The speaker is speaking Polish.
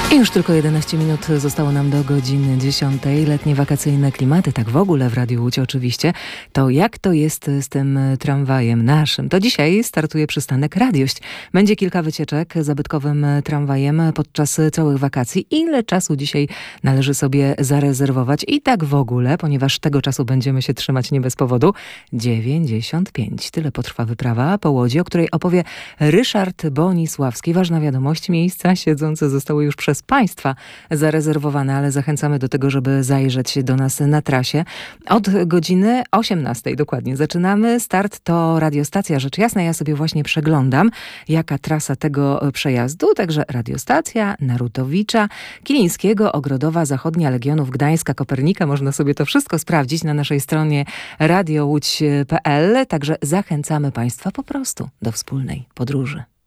I już tylko 11 minut zostało nam do godziny 10. Letnie wakacyjne klimaty, tak w ogóle w Radiu Łódź oczywiście. To jak to jest z tym tramwajem naszym? To dzisiaj startuje przystanek Radiość. Będzie kilka wycieczek zabytkowym tramwajem podczas całych wakacji. Ile czasu dzisiaj należy sobie zarezerwować? I tak w ogóle, ponieważ tego czasu będziemy się trzymać nie bez powodu. 95. Tyle potrwa wyprawa po Łodzi, o której opowie Ryszard Bonisławski. Ważna wiadomość, miejsca siedzące zostały już przez Państwa zarezerwowane, ale zachęcamy do tego, żeby zajrzeć do nas na trasie. Od godziny 18 dokładnie zaczynamy. Start to radiostacja Rzecz Jasna. Ja sobie właśnie przeglądam, jaka trasa tego przejazdu. Także radiostacja Narutowicza, Kilińskiego, Ogrodowa, Zachodnia, Legionów, Gdańska, Kopernika. Można sobie to wszystko sprawdzić na naszej stronie radiołódź.pl. Także zachęcamy Państwa po prostu do wspólnej podróży.